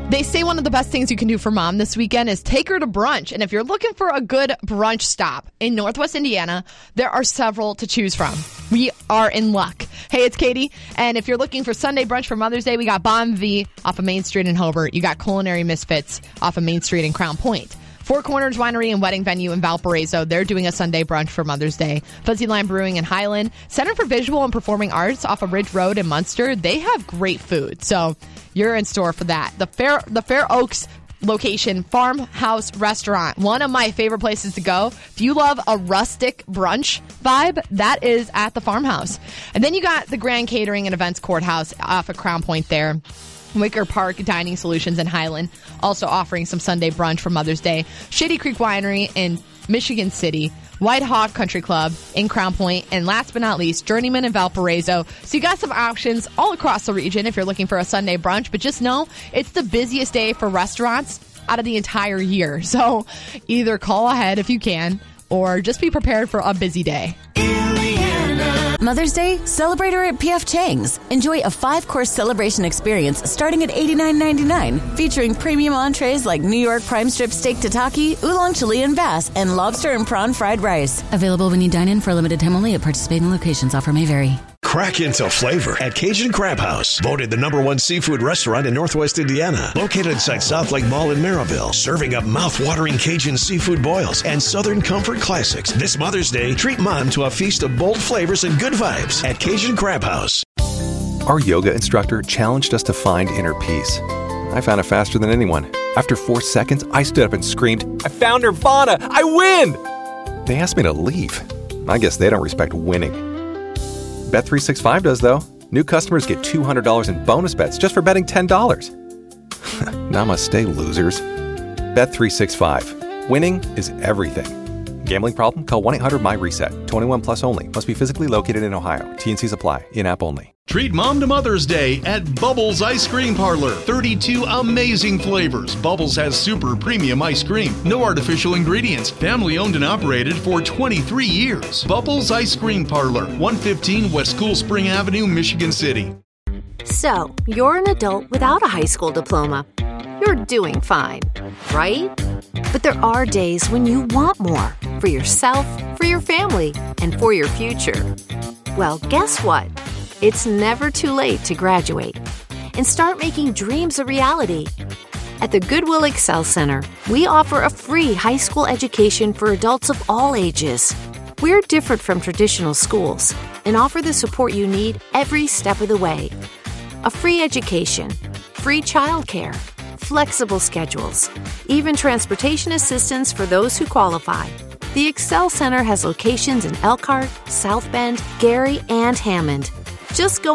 They say one of the best things you can do for mom this weekend is take her to brunch. And if you're looking for a good brunch stop in Northwest Indiana, there are several to choose from. We are in luck. Hey, it's Katie. And if you're looking for Sunday brunch for Mother's Day, we got Bon V off of Main Street in Hobart. You got Culinary Misfits off of Main Street in Crown Point. Four Corners Winery and Wedding Venue in Valparaiso. They're doing a Sunday brunch for Mother's Day. Fuzzy Lime Brewing in Highland. Center for Visual and Performing Arts off of Ridge Road in Munster. They have great food. So you're in store for that. The Fair Oaks location, Farmhouse Restaurant. One of my favorite places to go. If you love a rustic brunch vibe, that is at the Farmhouse. And then you got the Grand Catering and Events Courthouse off of Crown Point there. Wicker Park Dining Solutions in Highland, also offering some Sunday brunch for Mother's Day. Shady Creek Winery in Michigan City. White Hawk Country Club in Crown Point. And last but not least, Journeyman in Valparaiso. So you got some options all across the region if you're looking for a Sunday brunch. But just know it's the busiest day for restaurants out of the entire year. So either call ahead if you can or just be prepared for a busy day. Mother's Day, celebrate her at P.F. Chang's. Enjoy a 5-course celebration experience starting at $89.99, featuring premium entrees like New York prime strip steak tataki, oolong Chilean bass, and lobster and prawn fried rice. Available when you dine in for a limited time only at participating locations. Offer may vary. Crack into flavor at Cajun Crab House. Voted the #1 seafood restaurant in Northwest Indiana. Located inside South Lake Mall in Maryville. Serving up mouth-watering Cajun seafood boils and Southern comfort classics. This Mother's Day, treat mom to a feast of bold flavors and good vibes at Cajun Crab House. Our yoga instructor challenged us to find inner peace. I found it faster than anyone. After 4 seconds, I stood up and screamed, "I found Nirvana! I win!" They asked me to leave. I guess they don't respect winning. Bet365 does, though. New customers get $200 in bonus bets just for betting $10. Namaste, losers. Bet365. Winning is everything. Gambling problem? Call 1-800-MY-RESET. 21 plus only. Must be physically located in Ohio. T&Cs apply. In-app only. Treat Mom to Mother's Day at Bubbles Ice Cream Parlor. 32 amazing flavors. Bubbles has super premium ice cream. No artificial ingredients. Family owned and operated for 23 years. Bubbles Ice Cream Parlor, 115 West Cool Spring Avenue, Michigan City. So, you're an adult without a high school diploma. You're doing fine, right? But there are days when you want more for yourself, for your family, and for your future. Well, guess what? It's never too late to graduate and start making dreams a reality. At the Goodwill Excel Center, we offer a free high school education for adults of all ages. We're different from traditional schools and offer the support you need every step of the way. A free education, free childcare, flexible schedules, even transportation assistance for those who qualify. The Excel Center has locations in Elkhart, South Bend, Gary, and Hammond. Just go